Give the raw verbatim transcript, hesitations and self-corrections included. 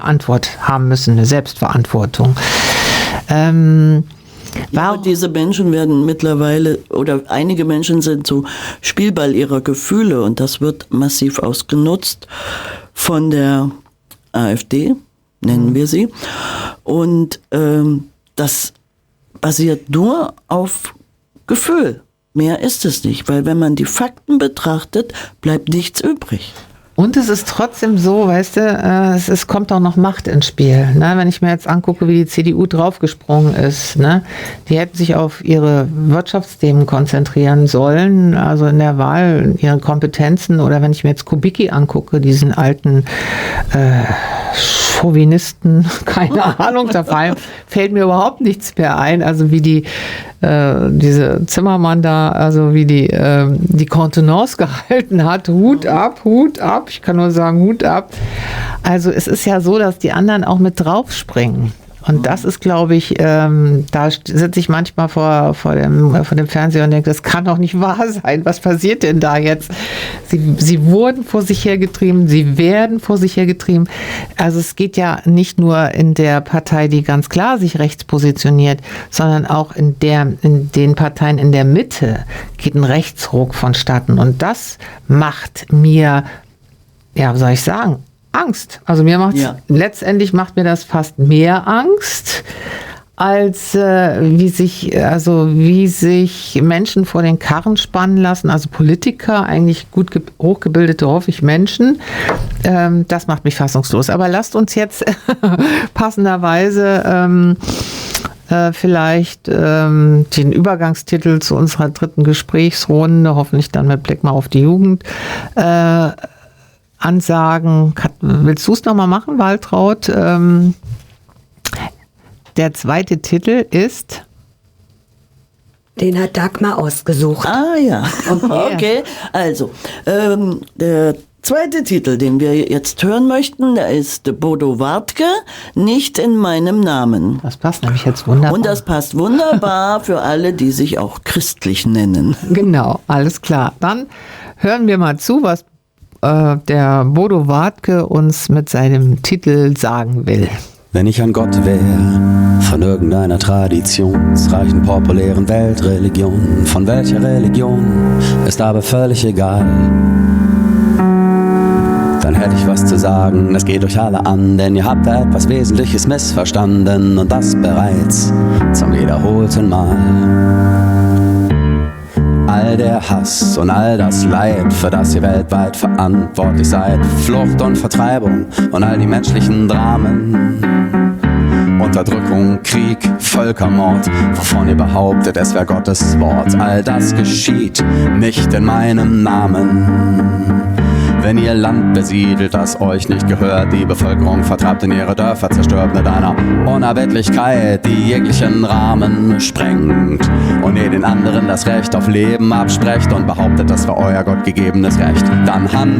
Antwort haben müssen, eine Selbstverantwortung. Ähm, Ja, diese Menschen werden mittlerweile, oder einige Menschen sind so Spielball ihrer Gefühle und das wird massiv ausgenutzt von der AfD, nennen wir sie. Und ähm, das basiert nur auf Gefühl. Mehr ist es nicht, weil wenn man die Fakten betrachtet, bleibt nichts übrig. Und es ist trotzdem so, weißt du, äh, es, es kommt auch noch Macht ins Spiel. Ne? Wenn ich mir jetzt angucke, wie die C D U draufgesprungen ist, ne? Die hätten sich auf ihre Wirtschaftsthemen konzentrieren sollen, also in der Wahl, ihre Kompetenzen. Oder wenn ich mir jetzt Kubicki angucke, diesen alten äh, Chauvinisten, keine Ahnung, da fällt mir überhaupt nichts mehr ein. Also wie die äh, diese Zimmermann da, also wie die äh, die Kontenance gehalten hat, Hut ab, Hut ab. Ich kann nur sagen, Hut ab. Also es ist ja so, dass die anderen auch mit draufspringen. Und das ist, glaube ich, ähm, da sitze ich manchmal vor, vor, dem, vor dem Fernseher und denke, das kann doch nicht wahr sein. Was passiert denn da jetzt? Sie, sie wurden vor sich hergetrieben, sie werden vor sich hergetrieben. Also es geht ja nicht nur in der Partei, die ganz klar sich rechts positioniert, sondern auch in, der, in den Parteien in der Mitte geht ein Rechtsruck vonstatten. Und das macht mir, ja, wie soll ich sagen, Angst. Also mir macht ja. letztendlich macht mir das fast mehr Angst, als äh, wie sich also wie sich Menschen vor den Karren spannen lassen, also Politiker, eigentlich gut ge- hochgebildete, hoffe ich, Menschen. Ähm, das macht mich fassungslos. Aber lasst uns jetzt passenderweise ähm, äh, vielleicht ähm, den Übergangstitel zu unserer dritten Gesprächsrunde, hoffentlich dann mit Blick mal auf die Jugend, äh, ansagen. Willst du es nochmal machen, Waltraud? Ähm, der zweite Titel ist... Den hat Dagmar ausgesucht. Ah ja, okay. okay. Also, ähm, der zweite Titel, den wir jetzt hören möchten, der ist Bodo Wartke, Nicht in meinem Namen. Das passt nämlich jetzt wunderbar. Und das passt wunderbar für alle, die sich auch christlich nennen. Genau, alles klar. Dann hören wir mal zu, was der Bodo Wartke uns mit seinem Titel sagen will. Wenn ich an Gott wäre, von irgendeiner traditionsreichen populären Weltreligion, von welcher Religion, ist aber völlig egal. Dann hätte ich was zu sagen, das geht euch alle an, denn ihr habt da etwas Wesentliches missverstanden und das bereits zum wiederholten Mal. All der Hass und all das Leid, für das ihr weltweit verantwortlich seid, Flucht und Vertreibung und all die menschlichen Dramen, Unterdrückung, Krieg, Völkermord, wovon ihr behauptet, es wäre Gottes Wort, all das geschieht nicht in meinem Namen. Wenn ihr Land besiedelt, das euch nicht gehört, die Bevölkerung vertreibt in ihre Dörfer, zerstört mit einer Unerbittlichkeit, die jeglichen Rahmen sprengt. Und ihr den anderen das Recht auf Leben absprecht und behauptet, das war euer gottgegebenes Recht, dann handelt